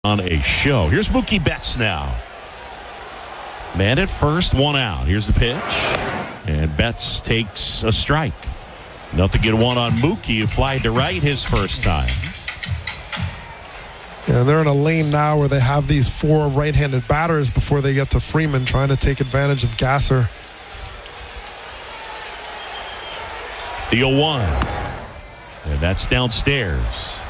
on a show. Here's Mookie Betts now. Man at first, one out. Here's the pitch. And Betts takes a strike. 0-1 on Mookie, who flied to right his first time. Yeah, they're in a lane now where they have these four right-handed batters before they get to Freeman, trying to take advantage of Gasser. The 0-1. And that's downstairs.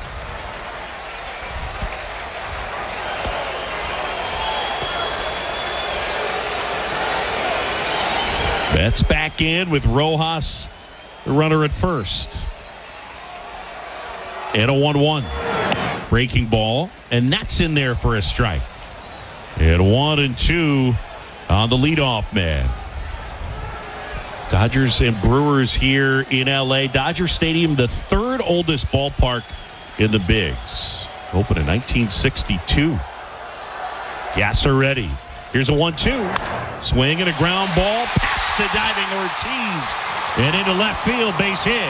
Betts back in with Rojas, the runner at first. And a 1-1. Breaking ball, and that's in there for a strike. And 1-2 on the leadoff man. Dodgers and Brewers here in L.A. Dodger Stadium, the third oldest ballpark in the Bigs. Opened in 1962. Gasser ready. Here's a 1-2. Swing and a ground ball past the diving Ortiz and into left field, base hit.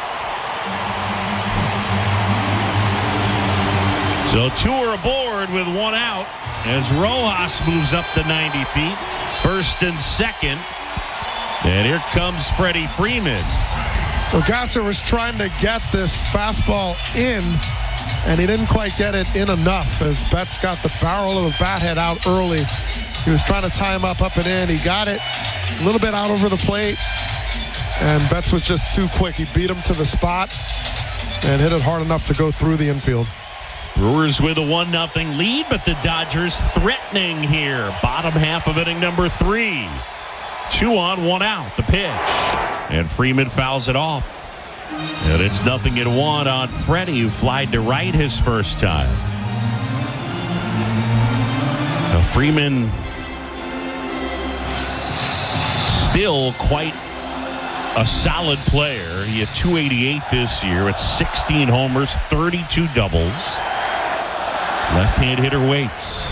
So two are aboard with one out as Rojas moves up to 90 feet. First and second. And here comes Freddie Freeman. Well, Gasser was trying to get this fastball in, and he didn't quite get it in enough as Betts got the barrel of the bat head out early. He was trying to tie him up and in. He got it a little bit out over the plate, and Betts was just too quick. He beat him to the spot and hit it hard enough to go through the infield. Brewers with a 1-0 lead, but the Dodgers threatening here. Bottom half of inning number 3. 2 on, 1 out. The pitch. And Freeman fouls it off. And it's 0-1 on Freddie, who flied to right his first time. Now Freeman still quite a solid player. He had 288 this year with 16 homers, 32 doubles. Left-hand hitter waits.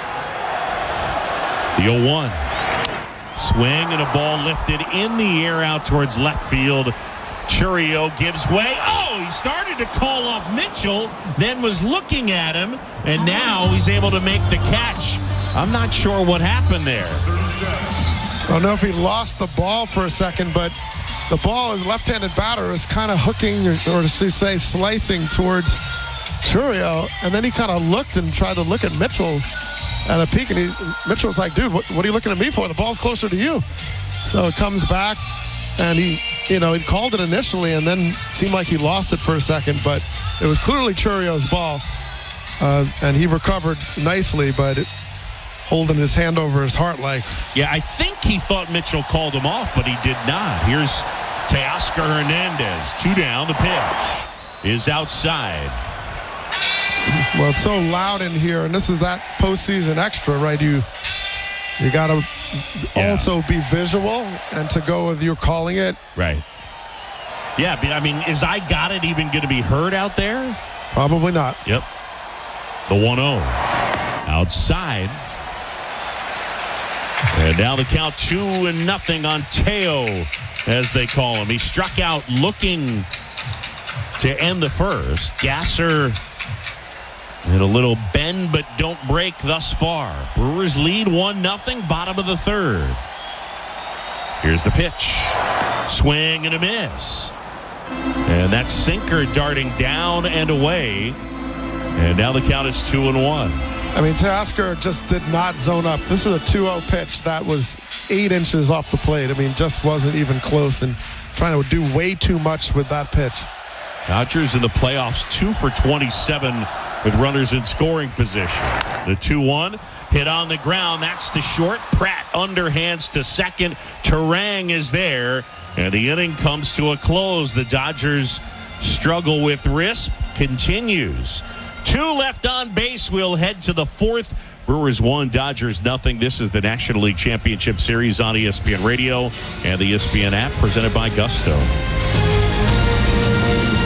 The 0-1. Swing and a ball lifted in the air out towards left field. Chourio gives way. Oh, he started to call up Mitchell, then was looking at him, and now he's able to make the catch. I'm not sure what happened there. I don't know if he lost the ball for a second, but the ball, his left-handed batter, is kind of hooking, or to say slicing towards Chourio, and then he kind of looked and tried to look at Mitchell at a peek, and Mitchell was like, dude, what are you looking at me for? The ball's closer to you. So it comes back, and he called it initially, and then seemed like he lost it for a second, but it was clearly Chourio's ball, and he recovered nicely, but holding his hand over his heart like. Yeah, I think he thought Mitchell called him off, but he did not. Here's Teoscar Hernandez. 2 down. The pitch is outside. Well, it's so loud in here, and this is that postseason extra, right? You got to also be visual and to go with you calling it. Right. Yeah, but I mean, is I Got It even going to be heard out there? Probably not. Yep. The 1-0. Outside. And now the count 2-0 on Teo, as they call him. He struck out looking to end the first. Gasser in a little bend but don't break thus far. Brewers lead 1-0, bottom of the third. Here's the pitch. Swing and a miss. And that sinker darting down and away. And now the count is 2-1. I mean, Teoscar just did not zone up. This is a 2-0 pitch that was 8 inches off the plate. I mean, just wasn't even close, and trying to do way too much with that pitch. Dodgers in the playoffs 2 for 27 with runners in scoring position. The 2-1 hit on the ground. That's to short. Pratt underhands to second. Turang is there, and the inning comes to a close. The Dodgers struggle with Risp continues. 2 left on base. We'll head to the 4th. Brewers 1, Dodgers 0. This is the National League Championship Series on ESPN Radio and the ESPN app, presented by Gusto.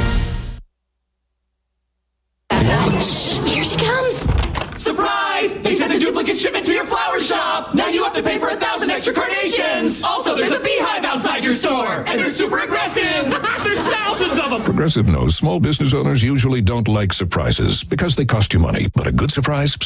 Here she comes. Surprise! They sent a duplicate shipment to your flower shop. Now you have to pay for 1,000 extra carnations. Also, there's a beehive outside your store, and they're super aggressive. There's thousands of them. Progressive knows small business owners usually don't like surprises because they cost you money. But a good surprise